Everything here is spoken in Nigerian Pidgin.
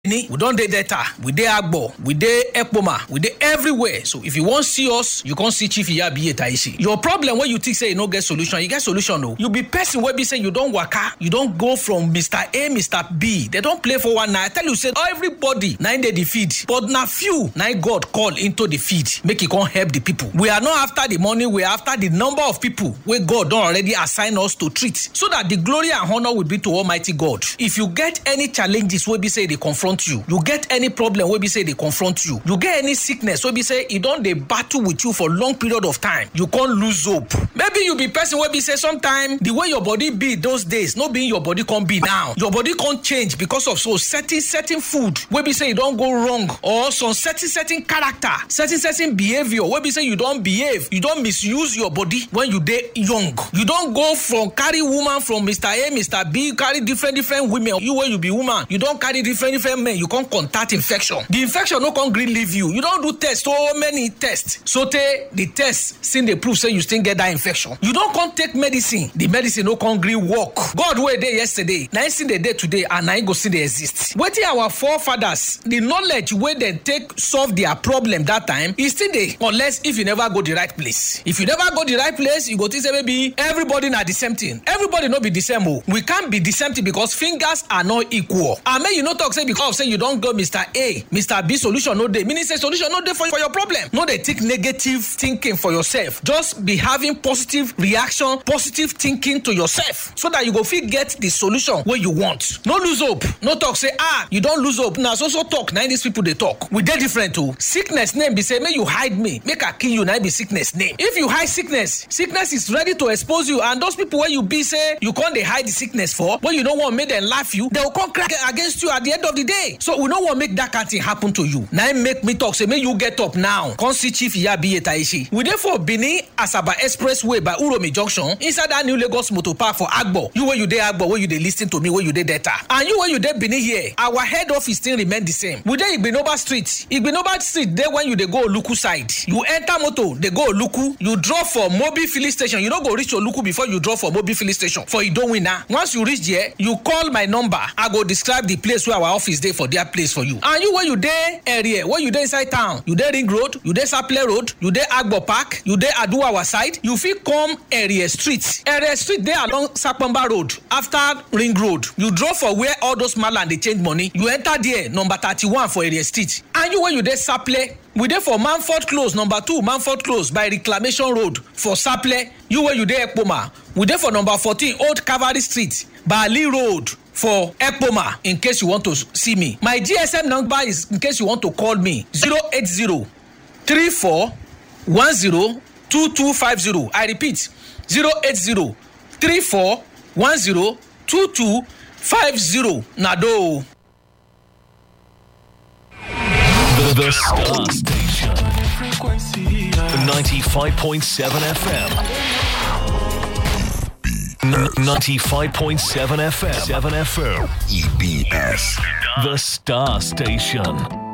We don't dey Delta, we dey Agbo, we dey Ekpoma, we dey everywhere. So if you want see us, you can't see Chief Iyabi Etaishi. Your problem when you think say you no get solution, you get solution no. You be person where be say you don't waka, you don't go from Mr. A, Mr. B. They don't play for one night. I tell you say everybody na in the feed, but na few na God call into the feed. Make it come help the people. We are not after the money, we are after the number of people where God don't already assign us to treat, so that the glory and honor will be to Almighty God. If you get any challenges where be say they confront you get any problem where be say they confront you get any sickness where be say it don't they battle with you for long period of time, you can't lose hope. Maybe you be person where be say sometime the way your body be those days no being your body can't be now. Your body can't change because of so certain food where be say you don't go wrong, or some certain character, certain behavior where be say you don't behave, you don't misuse your body when you dey young. You don't go from carry woman from Mr. A, Mr. B, carry different women. You where you be woman, you don't carry different men, you can't contact infection. The infection no can green leave you. You don't do tests, so many tests. So the tests since they prove say you still get that infection. You don't come take medicine. The medicine no can green work. God were there yesterday. Now see the day today and now go see they exist. Waiting our forefathers, the knowledge where they take solve their problem that time is still there. Unless if you never go the right place. If you never go the right place, you go to say maybe everybody not the same thing. Everybody not be the same. We can't be the same thing because fingers are not equal. And may you not talk say because say you don't go Mr. A, Mr. B solution no day. Meaning say solution no day for your problem. No they take negative thinking for yourself. Just be having positive reaction, positive thinking to yourself, so that you go fit get the solution where you want. No lose hope. No talk say you don't lose hope. Now so talk. Now these people they talk. We dey different too. Sickness name be say may you hide me, make I kill you. Now be sickness name. If you hide sickness is ready to expose you. And those people where you be say you can't they hide the sickness for, when you don't want make them laugh you, they will come crack against you at the end of the day. So we don't want make that kind of thing happen to you. Now make me talk say may you get up now. Come see Chief Iyabi Etaishi. We therefore Benin Asaba Expressway by Uromi Junction inside that new Lagos Motor Park for Agbo. You where you dey Agbo, where you dey listen to me, where you dey Delta, and you where you dey Benin here. Our head office still remain the same. We dey Igbinoba Street. Igbinoba Street there when you dey go Oluku side. You enter motor, they go Oluku. You drop for Mobi filling station. You don't go reach Oluku before you drop for Mobi filling station. For you don't win now. Once you reach there, you call my number. I go describe the place where our office dey for their place for you. And you where you dey area, where you dey inside town, you dey Ring Road, you dey Saple Road, you dey Agbo Park, you dey Aduawa side, you fit come area street. Area street dey along Sapamba Road after Ring Road. You drop for where all those malam they change money. You enter there number 31 for area street. And you where you dey Saple, we dey for Manford Close, number 2 Manford Close by Reclamation Road for Saple. You where you dey Ekpoma, we dey for number 14 Old Cavalry Street by Ali Road for Ekpoma. In case you want to see me, my GSM number is in case you want to call me 080 34 10 2250. I repeat 080 34 10 2250. Nado. The Star Station. 95.7 FM. 95.7 FM. 7 FM. EBS. The Star Station.